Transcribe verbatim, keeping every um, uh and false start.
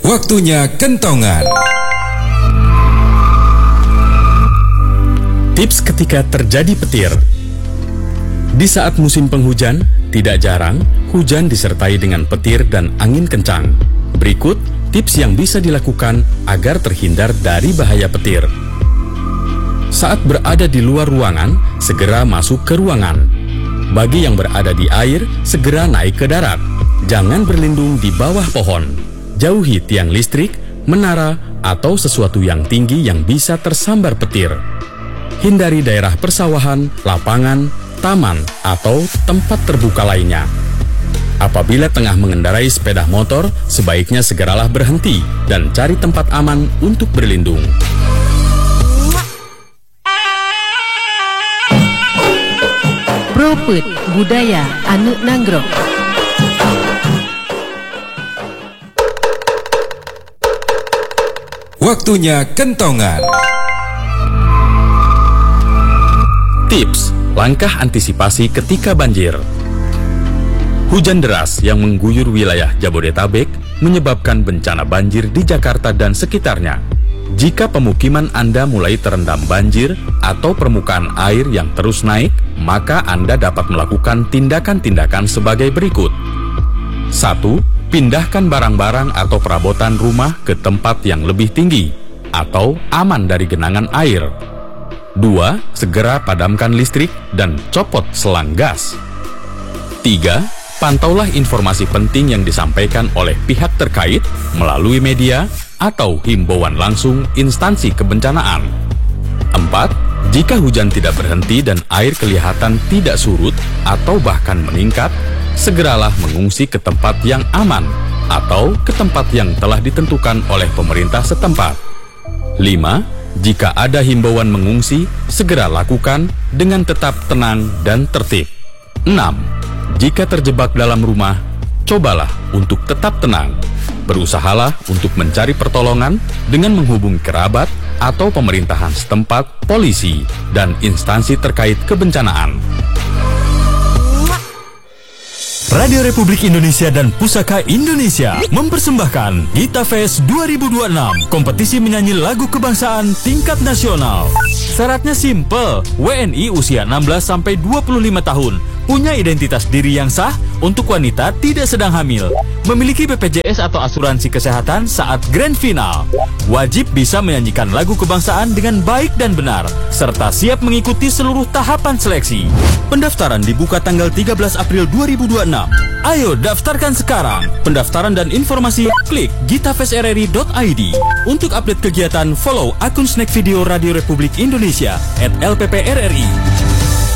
Waktunya kentongan. Tips ketika terjadi petir. Di saat musim penghujan, tidak jarang hujan disertai dengan petir dan angin kencang. Berikut tips yang bisa dilakukan agar terhindar dari bahaya petir. Saat berada di luar ruangan, segera masuk ke ruangan. Bagi yang berada di air, segera naik ke darat. Jangan berlindung di bawah pohon. Jauhi tiang listrik, menara, atau sesuatu yang tinggi yang bisa tersambar petir. Hindari daerah persawahan, lapangan, taman, atau tempat terbuka lainnya. Apabila tengah mengendarai sepeda motor, sebaiknya segeralah berhenti dan cari tempat aman untuk berlindung. Propet budaya anu nanggrok. Waktunya kentongan. Tips langkah antisipasi ketika banjir. Hujan deras yang mengguyur wilayah Jabodetabek menyebabkan bencana banjir di Jakarta dan sekitarnya. Jika pemukiman Anda mulai terendam banjir atau permukaan air yang terus naik, maka Anda dapat melakukan tindakan-tindakan sebagai berikut. satu. Pindahkan barang-barang atau perabotan rumah ke tempat yang lebih tinggi atau aman dari genangan air. dua. Segera padamkan listrik dan copot selang gas. tiga. Pantaulah informasi penting yang disampaikan oleh pihak terkait melalui media atau himbauan langsung instansi kebencanaan. empat. Jika hujan tidak berhenti dan air kelihatan tidak surut atau bahkan meningkat, segeralah mengungsi ke tempat yang aman atau ke tempat yang telah ditentukan oleh pemerintah setempat. lima. Jika ada himbauan mengungsi, segera lakukan dengan tetap tenang dan tertib. enam. Jika terjebak dalam rumah, cobalah untuk tetap tenang. Berusahalah untuk mencari pertolongan dengan menghubungi kerabat atau pemerintahan setempat, polisi, dan instansi terkait kebencanaan. Radio Republik Indonesia dan Pusaka Indonesia mempersembahkan Gita Fest dua ribu dua puluh enam, kompetisi menyanyi lagu kebangsaan tingkat nasional. Syaratnya simple, W N I usia enam belas sampai dua puluh lima tahun, punya identitas diri yang sah, untuk wanita tidak sedang hamil, memiliki B P J S atau asuransi kesehatan saat grand final. Wajib bisa menyanyikan lagu kebangsaan dengan baik dan benar, serta siap mengikuti seluruh tahapan seleksi. Pendaftaran dibuka tanggal tiga belas April dua ribu dua puluh enam. Ayo daftarkan sekarang. Pendaftaran dan informasi klik gita fest r r i dot i d. Untuk update kegiatan, follow akun Snack Video Radio Republik Indonesia at L P P R R I.